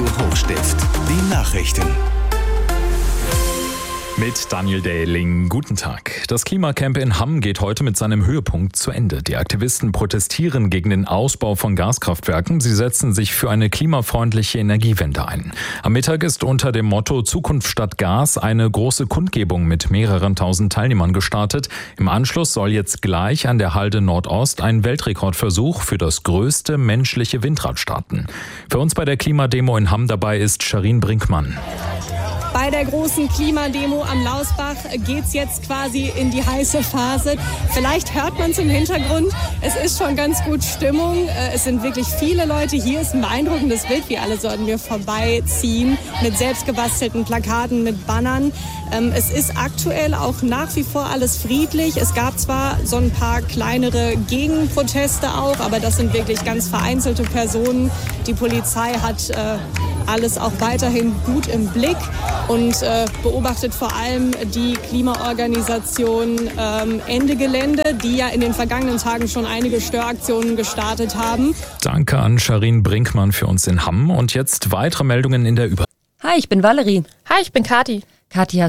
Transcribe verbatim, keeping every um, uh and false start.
Hochstift. Die Nachrichten. Mit Daniel Dehling, guten Tag. Das Klimacamp in Hamm geht heute mit seinem Höhepunkt zu Ende. Die Aktivisten protestieren gegen den Ausbau von Gaskraftwerken. Sie setzen sich für eine klimafreundliche Energiewende ein. Am Mittag ist unter dem Motto Zukunft statt Gas eine große Kundgebung mit mehreren tausend Teilnehmern gestartet. Im Anschluss soll jetzt gleich an der Halde Nordost ein Weltrekordversuch für das größte menschliche Windrad starten. Für uns bei der Klimademo in Hamm dabei ist Sharin Brinkmann. Bei der großen Klimademo am Lausbach geht's jetzt quasi in die heiße Phase. Vielleicht hört man es im Hintergrund. Es ist schon ganz gut Stimmung. Es sind wirklich viele Leute hier. Es ist ein beeindruckendes Bild, wie alle so an mir vorbeiziehen. Mit selbstgebastelten Plakaten, mit Bannern. Es ist aktuell auch nach wie vor alles friedlich. Es gab zwar so ein paar kleinere Gegenproteste auch, aber das sind wirklich ganz vereinzelte Personen. Die Polizei hat äh, alles auch weiterhin gut im Blick und äh, beobachtet vor allem die Klimaorganisation ähm, Ende Gelände, die ja in den vergangenen Tagen schon einige Störaktionen gestartet haben. Danke an Sharin Brinkmann für uns in Hamm. Und jetzt weitere Meldungen in der Über. Hi, ich bin Valerie. Hi, ich bin Kathi. Kathi,